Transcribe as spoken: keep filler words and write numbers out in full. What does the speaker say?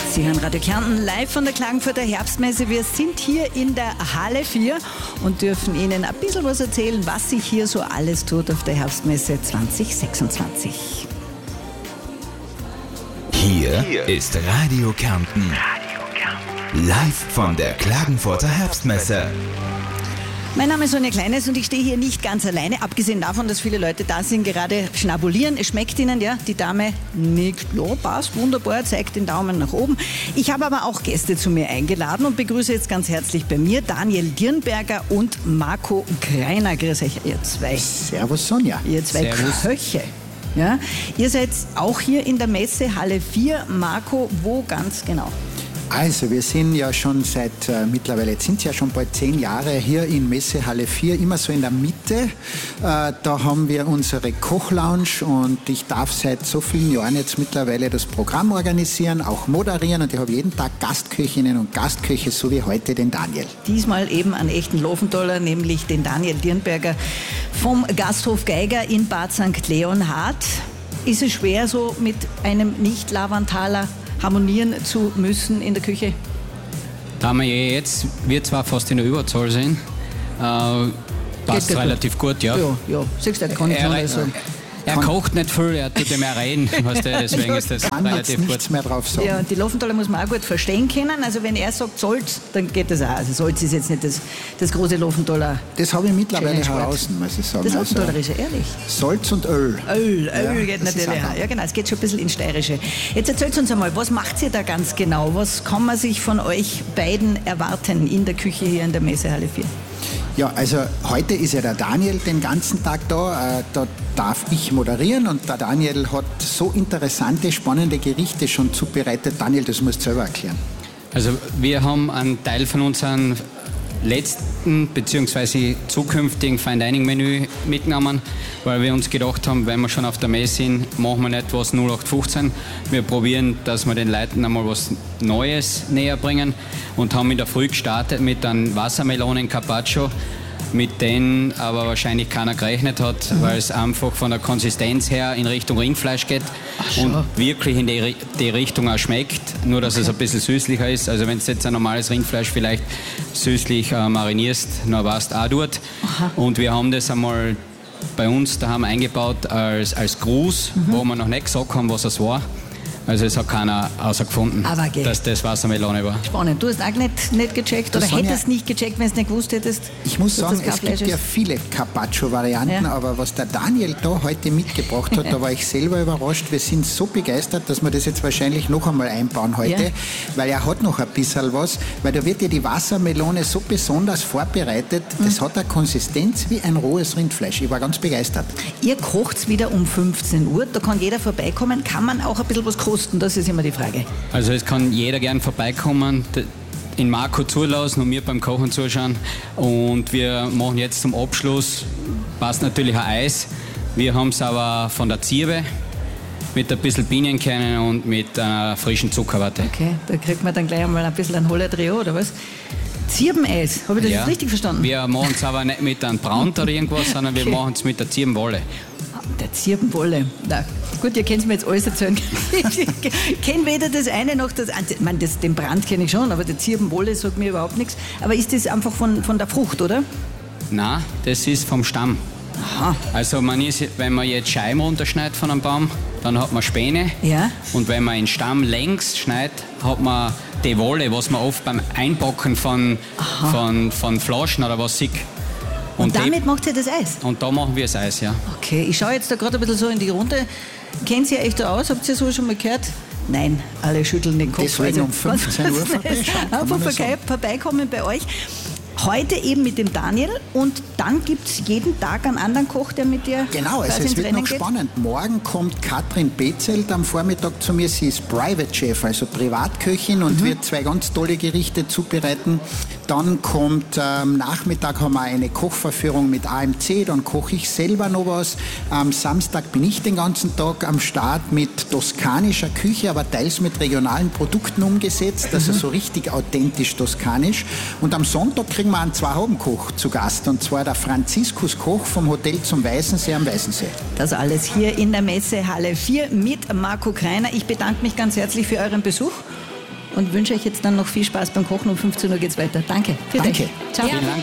Sie hören Radio Kärnten live von der Klagenfurter Herbstmesse. Wir sind hier in der Halle vier und dürfen Ihnen ein bisschen was erzählen, was sich hier so alles tut auf der Herbstmesse zwanzig sechsundzwanzig. Hier, hier ist Radio Kärnten. Radio Kärnten. Live von der Klagenfurter Herbstmesse. Mein Name ist Sonja Kleines und ich stehe hier nicht ganz alleine, abgesehen davon, dass viele Leute da sind, gerade schnabulieren. Es schmeckt ihnen, ja, die Dame nickt, ja, passt, wunderbar, zeigt den Daumen nach oben. Ich habe aber auch Gäste zu mir eingeladen und begrüße jetzt ganz herzlich bei mir Daniel Dirnberger und Marco Kreiner. Grüß euch, ihr zwei. Servus, Sonja. Ihr zwei Servus. Köche. Ja, ihr seid auch hier in der Messe Halle vier. Marco, wo ganz genau? Also wir sind ja schon seit, äh, mittlerweile jetzt sind es ja schon bald zehn Jahre hier in Messe Halle vier, immer so in der Mitte. Äh, da haben wir unsere Kochlounge und ich darf seit so vielen Jahren jetzt mittlerweile das Programm organisieren, auch moderieren und ich habe jeden Tag Gastköchinnen und Gastköche, so wie heute den Daniel. Diesmal eben einen echten Lofentoller, nämlich den Daniel Dirnberger vom Gasthof Geiger in Bad Sankt Leonhard. Ist es schwer, so mit einem Nicht-Lavantaler harmonieren zu müssen in der Küche? Da wir jetzt, wir zwar fast in der Überzahl sind, äh, passt relativ gut, ja. Ja, ja. Siehst du, er kann er, er, so. er kocht nicht viel, er tut mehr rein, weißt du, deswegen ist das kann relativ jetzt nichts gut. mehr drauf sagen. Ja, und die Lofenthaler muss man auch gut verstehen können. Also wenn er sagt Salz, dann geht das auch. Also Salz ist jetzt nicht das, das große Lofenthaler. Das habe ich mittlerweile Schönen heraus, muss ich sagen. Das Lofenthaler Also, ist ja ehrlich. Salz und Öl. Öl, Öl Ja, geht das ist natürlich auch auch. Ja genau, es geht schon ein bisschen ins Steirische. Jetzt erzählt uns einmal, was macht ihr da ganz genau? Was kann man sich von euch beiden erwarten in der Küche hier in der Messe Halle vier? Ja, also heute ist ja der Daniel den ganzen Tag da. Äh, da darf ich moderieren und der Daniel hat so interessante, spannende Gerichte schon zubereitet. Daniel, das musst du selber erklären. Also wir haben einen Teil von unserem letzten bzw. zukünftigen Fine Dining Menü mitgenommen, weil wir uns gedacht haben, wenn wir schon auf der Messe sind, machen wir nicht was null acht fünfzehn. Wir probieren, dass wir den Leuten einmal was Neues näher bringen und haben in der Früh gestartet mit einem Wassermelonen-Carpaccio, mit denen aber wahrscheinlich keiner gerechnet hat, mhm. weil es einfach von der Konsistenz her in Richtung Rindfleisch geht und wirklich in die, die Richtung auch schmeckt, nur dass okay. es ein bisschen süßlicher ist. Also wenn du jetzt ein normales Rindfleisch vielleicht süßlich äh, marinierst, dann weißt du auch dort. Aha. Und wir haben das einmal bei uns daheim eingebaut als, als Gruß, mhm. wo wir noch nicht gesagt haben, was es war. Also es hat keiner herausgefunden, dass das Wassermelone war. Spannend. Du hast auch nicht, nicht gecheckt das oder hättest nicht gecheckt, wenn du es nicht gewusst hättest? Ich muss sagen, es gibt ist. ja viele Carpaccio-Varianten, ja. aber was der Daniel da heute mitgebracht hat, da war ich selber überrascht. Wir sind so begeistert, dass wir das jetzt wahrscheinlich noch einmal einbauen heute, ja. weil er hat noch ein bisschen was, weil da wird ja die Wassermelone so besonders vorbereitet, mhm. das hat eine Konsistenz wie ein rohes Rindfleisch. Ich war ganz begeistert. Ihr kocht wieder um fünfzehn Uhr, da kann jeder vorbeikommen. Kann man auch ein bisschen was kosten? Das ist immer die Frage. Also es kann jeder gern vorbeikommen, in Marco zulassen und mir beim Kochen zuschauen. Und wir machen jetzt zum Abschluss, passt natürlich ein Eis. Wir haben es aber von der Zirbe mit ein bisschen Pinienkernen und mit einer frischen Zuckerwatte. Okay, da kriegt man dann gleich einmal ein bisschen ein Holladrio, oder was? Zirbeneis, habe ich das ja. jetzt richtig verstanden? Wir machen es aber nicht mit einem Brand oder irgendwas, sondern okay. wir machen es mit der Zirbenwolle. Der Zirbenwolle. Na, gut, ihr könnt mir jetzt alles erzählen. Ich kenne weder das eine noch das andere. Ich meine, das, den Brand kenne ich schon, aber der Zirbenwolle sagt mir überhaupt nichts. Aber ist das einfach von, von der Frucht, oder? Nein, das ist vom Stamm. Aha. Also man ist, wenn man jetzt Scheiben runterschneidet von einem Baum, dann hat man Späne. Ja. Und wenn man den Stamm längs schneidet, hat man die Wolle, was man oft beim Einpacken von, von, von Flaschen oder was sieht. Und, und damit die, macht ihr das Eis? Und da machen wir das Eis, ja. Okay, ich schaue jetzt da gerade ein bisschen so in die Runde. Kennt ihr euch da aus? Habt ihr so schon mal gehört? Nein, alle schütteln den Kopf. Deswegen um fünfzehn Uhr vorbeischauen. Einfach vorbeikommen bei euch. Heute eben mit dem Daniel und dann gibt es jeden Tag einen anderen Koch, der mit dir Genau, also es wird Rennen noch geht. spannend. Morgen kommt Katrin Bezelt am Vormittag zu mir. Sie ist Private Chef, also Privatköchin und mhm. wird zwei ganz tolle Gerichte zubereiten. Dann kommt am ähm, Nachmittag haben wir eine Kochverführung mit A M C, dann koche ich selber noch was. Am Samstag bin ich den ganzen Tag am Start mit toskanischer Küche, aber teils mit regionalen Produkten umgesetzt, also mhm. so richtig authentisch toskanisch. Und am Sonntag kriegen wir einen Zwei-Hauben-Koch zu Gast, und zwar der Franziskus Koch vom Hotel zum Weißensee am Weißensee. Das alles hier in der Messe Halle vier mit Marco Kreiner. Ich bedanke mich ganz herzlich für euren Besuch. und wünsche euch jetzt dann noch viel Spaß beim Kochen. Um fünfzehn Uhr geht's weiter. Danke. Für Danke. euch. Ciao. Ja.